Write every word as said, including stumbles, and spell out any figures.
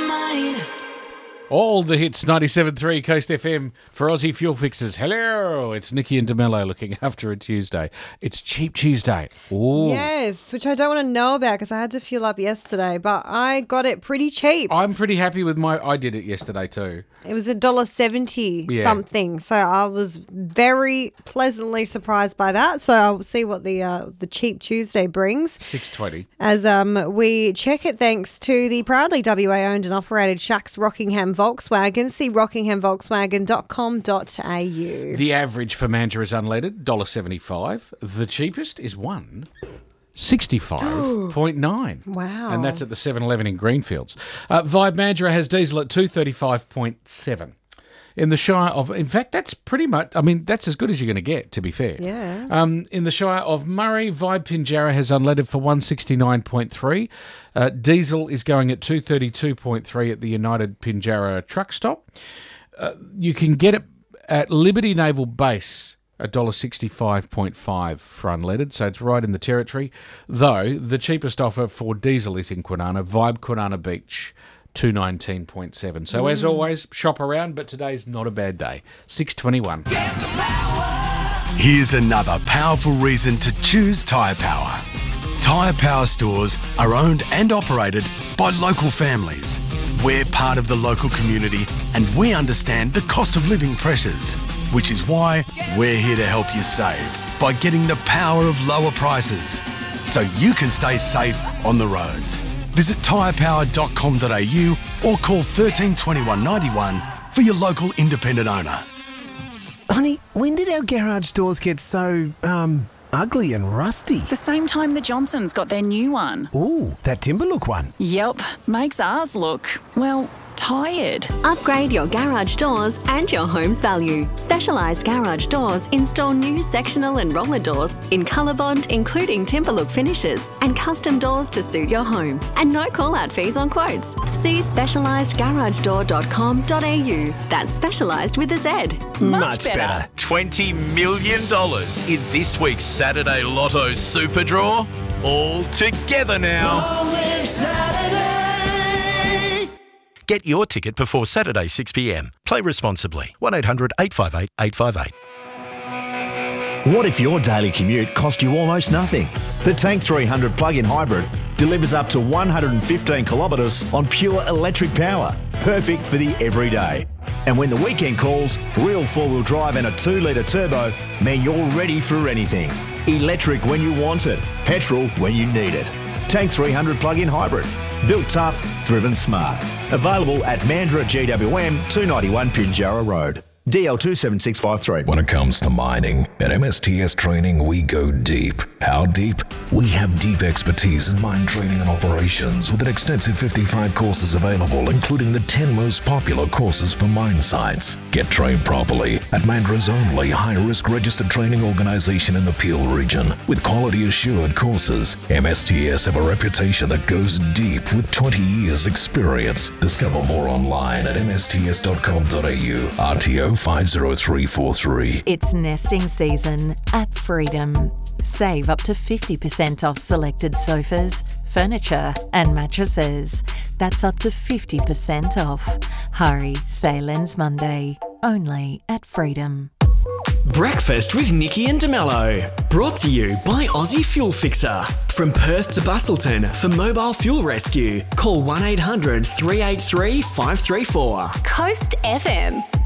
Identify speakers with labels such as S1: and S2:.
S1: mind.
S2: All the hits, ninety-seven point three Coast F M for Aussie Fuel Fixers. Hello, it's Nikki and DeMello looking after a Tuesday. It's Cheap Tuesday. Ooh.
S3: Yes, which I don't want to know about because I had to fuel up yesterday, but I got it pretty cheap.
S2: I'm pretty happy with my... I did it yesterday too.
S3: It was one dollar seventy
S2: Yeah.
S3: something, so I was very pleasantly surprised by that. So I'll see what the uh, the Cheap Tuesday brings.
S2: six twenty.
S3: As um we check it thanks to the proudly W A owned and operated Shacks Rockingham Volkswagen. See rockingham volkswagen dot com dot a u.
S2: The average for Mandurah is unleaded, one dollar seventy-five. The cheapest is one sixty-five point nine.
S3: Wow.
S2: And that's at the seven eleven in Greenfields. Uh, Vibe Mandurah has diesel at two thirty-five point seven. In the Shire of... In fact, that's pretty much... I mean, that's as good as you're going to get, to be fair.
S3: Yeah.
S2: Um, in the Shire of Murray, Vibe Pinjarra has unleaded for one sixty-nine point three. Uh, diesel is going at two thirty-two point three at the United Pinjarra truck stop. Uh, you can get it at Liberty Naval Base, one dollar sixty-five point five for unleaded, so it's right in the territory. Though, the cheapest offer for diesel is in Kwinana, Vibe Kwinana Beach, two nineteen point seven. So as always, shop around, but today's not a bad day. six twenty-one.
S4: Here's another powerful reason to choose Tyre Power. Tyre Power stores are owned and operated by local families. We're part of the local community and we understand the cost of living pressures, which is why we're here to help you save by getting the power of lower prices so you can stay safe on the roads. Visit tyre power dot com dot a u or call one three two one, nine one for your local independent owner.
S5: Honey, when did our garage doors get so, um, ugly and rusty?
S6: The same time the Johnsons got their new one.
S5: Ooh, that timber look one.
S6: Yep, makes ours look, well, tired.
S7: Upgrade your garage doors and your home's value. Specialised Garage Doors install new sectional and roller doors in ColourBond, including Timberlook finishes and custom doors to suit your home. And no call-out fees on quotes. See specialised garage door dot com dot a u. That's specialised with a Z.
S5: Much better.
S8: twenty million dollars in this week's Saturday Lotto Super Draw. All together now. Get your ticket before Saturday six p m. Play responsibly. one eight hundred eight five eight eight five eight.
S9: What if your daily commute cost you almost nothing? The Tank three hundred plug-in hybrid delivers up to one hundred fifteen kilometres on pure electric power, perfect for the everyday. And when the weekend calls, real four-wheel drive and a two litre turbo mean you're ready for anything. Electric when you want it, petrol when you need it. Tank three hundred plug-in hybrid. Built tough, driven smart. Available at Mandurah G W M, two ninety-one Pinjarra Road. D L two seven six five three.
S10: When it comes to mining, at M S T S Training, we go deep. How deep? We have deep expertise in mine training and operations with an extensive fifty-five courses available, including the ten most popular courses for mine sites. Get trained properly at Mandurah's only high-risk registered training organisation in the Peel region. With quality-assured courses, M S T S have a reputation that goes deep with twenty years experience. Discover more online at m s t s dot com dot a u. R T O five zero three four three.
S11: It's nesting season at Freedom. Save up to fifty percent off selected sofas, furniture and mattresses. That's up to fifty percent off. Hurry, sale ends Monday. Only at Freedom.
S12: Breakfast with Nikki and DeMello. Brought to you by Aussie Fuel Fixer. From Perth to Bustleton for mobile fuel rescue. Call one eight hundred three eight three five three four.
S1: Coast F M.